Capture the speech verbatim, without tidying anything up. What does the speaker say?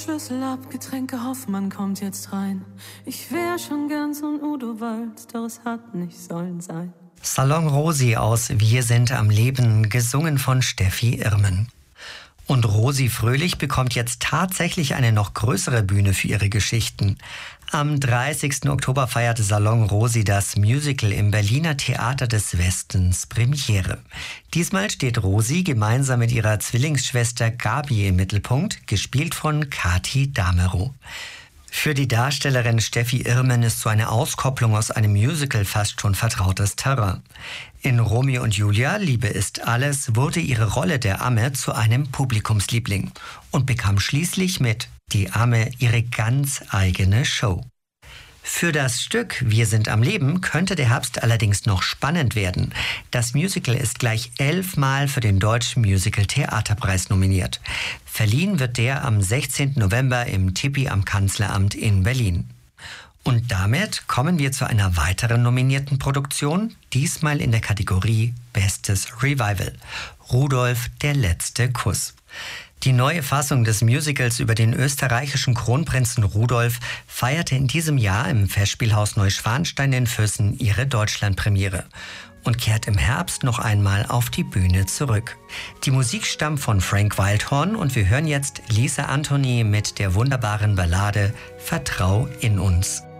Schlüssel ab, Getränke, Hoffmann kommt jetzt rein. Ich wär schon gern so ein Udo Wald, doch es hat nicht sollen sein. Salon Rosi aus Wir sind am Leben, gesungen von Steffi Irmen. Und Rosi Fröhlich bekommt jetzt tatsächlich eine noch größere Bühne für ihre Geschichten. Am dreißigsten Oktober feierte Salon Rosi das Musical im Berliner Theater des Westens Premiere. Diesmal steht Rosi gemeinsam mit ihrer Zwillingsschwester Gabi im Mittelpunkt, gespielt von Kathi Damerow. Für die Darstellerin Steffi Irmen ist so eine Auskopplung aus einem Musical fast schon vertrautes Terrain. In Romeo und Julia, Liebe ist alles, wurde ihre Rolle der Amme zu einem Publikumsliebling und bekam schließlich mit Die Amme ihre ganz eigene Show. Für das Stück Wir sind am Leben könnte der Herbst allerdings noch spannend werden. Das Musical ist gleich elfmal für den Deutschen Musical-Theaterpreis nominiert. Verliehen wird der am sechzehnten November im Tipi am Kanzleramt in Berlin. Und damit kommen wir zu einer weiteren nominierten Produktion, diesmal in der Kategorie Bestes Revival. Rudolf, der letzte Kuss. Die neue Fassung des Musicals über den österreichischen Kronprinzen Rudolf feierte in diesem Jahr im Festspielhaus Neuschwanstein in Füssen ihre Deutschlandpremiere und kehrt im Herbst noch einmal auf die Bühne zurück. Die Musik stammt von Frank Wildhorn und wir hören jetzt Lisa Anthony mit der wunderbaren Ballade Vertrau in uns.